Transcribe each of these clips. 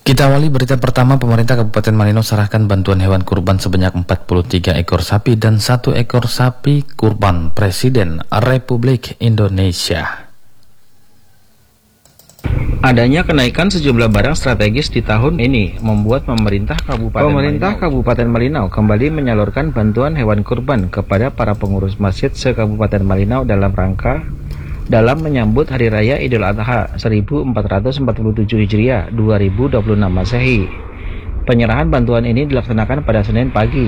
Kita awali berita pertama. Pemerintah Kabupaten Malino serahkan bantuan hewan kurban sebanyak 43 ekor sapi dan 1 ekor sapi kurban Presiden Republik Indonesia. Adanya kenaikan sejumlah barang strategis di tahun ini membuat pemerintah Kabupaten Malinau kembali menyalurkan bantuan hewan kurban kepada para pengurus masjid se-Kabupaten Malinau dalam menyambut Hari Raya Idul Adha 1447 Hijriah 2026 Masehi. Penyerahan bantuan ini dilaksanakan pada Senin pagi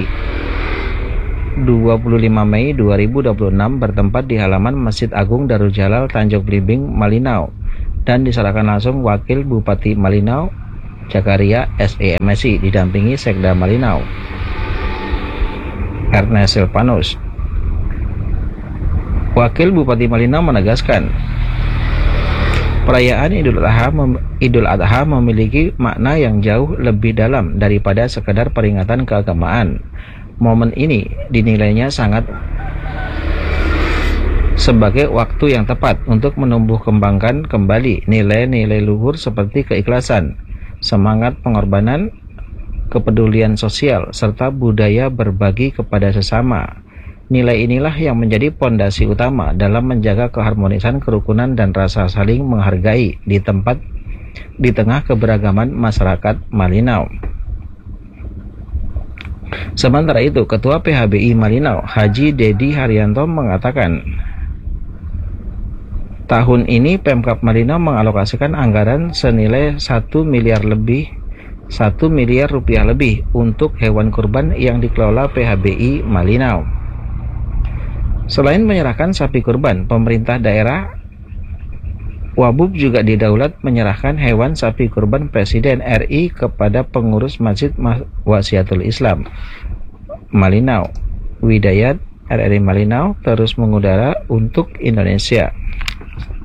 25 Mei 2026 bertempat di halaman Masjid Agung Darul Jalal Tanjung Belimbing, Malinau, dan diserahkan langsung Wakil Bupati Malinau Jakaria SEMSI didampingi Sekda Malinau Ernest Silvanus. Wakil Bupati Malinau menegaskan, perayaan Idul Adha memiliki makna yang jauh lebih dalam daripada sekadar peringatan keagamaan. Momen ini dinilainya sangat sebagai waktu yang tepat untuk menumbuh kembangkan kembali nilai-nilai luhur seperti keikhlasan, semangat pengorbanan, kepedulian sosial, serta budaya berbagi kepada sesama. Nilai inilah yang menjadi pondasi utama dalam menjaga keharmonisan, kerukunan, dan rasa saling menghargai di tengah keberagaman masyarakat Malinau. Sementara itu, Ketua PHBI Malinau, Haji Dedi Haryanto mengatakan, tahun ini Pemkab Malinau mengalokasikan anggaran senilai 1 miliar rupiah lebih untuk hewan kurban yang dikelola PHBI Malinau. Selain menyerahkan sapi kurban, pemerintah daerah Wabub juga didaulat menyerahkan hewan sapi kurban Presiden RI kepada pengurus Masjid Wasiatul Islam Malinau. Widayat RRI Malinau terus mengudara untuk Indonesia.